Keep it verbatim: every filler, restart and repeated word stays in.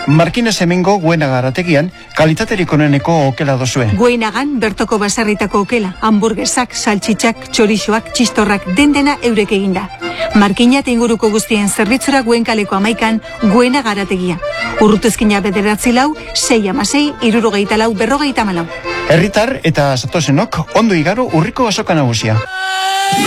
Markinez hemengo Goenaga arategian kalitaterik oneneko okela dozue. Goenagan bertoko baserritako okela, hamburguesak, saltxitxak, txorixoak, txistorrak, dendena eurek eginda. Markina eta inguruko guztien zerbitzura Goenkaleko amaikan Goenaga arategia. Urrutezkina bederatzi lau, sei amasei, irurogeita lau, berrogeita malau. Herritar eta zatozenok ondo igaro urriko azoka nagusia.